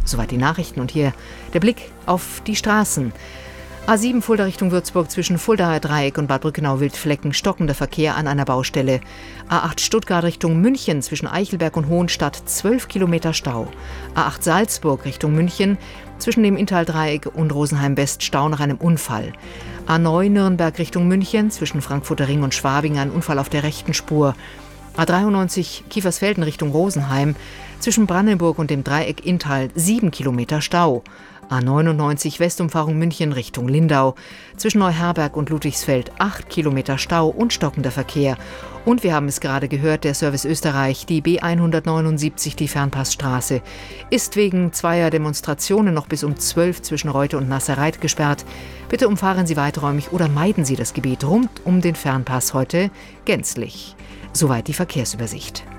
Soweit die Nachrichten und hier der Blick auf die Straßen. A7 Fulda Richtung Würzburg zwischen Fuldaer Dreieck und Bad Brückenau-Wildflecken stockender Verkehr an einer Baustelle. A8 Stuttgart Richtung München zwischen Eichelberg und Hohenstadt 12 Kilometer Stau. A8 Salzburg Richtung München zwischen dem Inntal-Dreieck und Rosenheim-West Stau nach einem Unfall. A9 Nürnberg Richtung München zwischen Frankfurter Ring und Schwabing ein Unfall auf der rechten Spur. A93 Kiefersfelden Richtung Rosenheim zwischen Brandenburg und dem Dreieck Inntal 7 Kilometer Stau. A99 Westumfahrung München Richtung Lindau zwischen Neuherberg und Ludwigsfeld 8 Kilometer Stau und stockender Verkehr. Und wir haben es gerade gehört, der Service Österreich, die B179, die Fernpassstraße, ist wegen zweier Demonstrationen noch bis um 12 zwischen Reute und Nasserreit gesperrt. Bitte umfahren Sie weiträumig oder meiden Sie das Gebiet rund um den Fernpass heute gänzlich. Soweit die Verkehrsübersicht.